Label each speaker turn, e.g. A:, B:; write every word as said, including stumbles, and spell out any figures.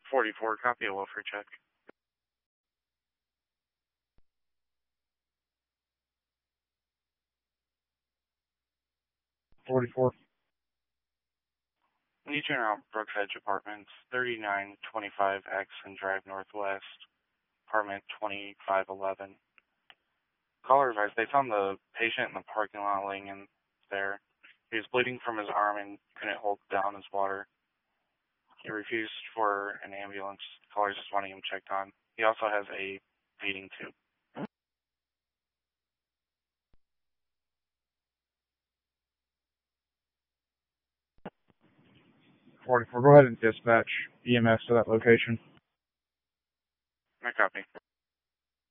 A: forty-four, copy a welfare check.
B: forty-four.
A: Legion Route Brooksedge Apartments, thirty-nine twenty-five Axon Drive Northwest, apartment twenty-five eleven. Caller advised they found the patient in the parking lot laying in there. He was bleeding from his arm and couldn't hold down his water. He refused for an ambulance. Callers just wanting him checked on. He also has a feeding tube.
B: forty-four, go ahead and dispatch E M S to that location.
A: I copy.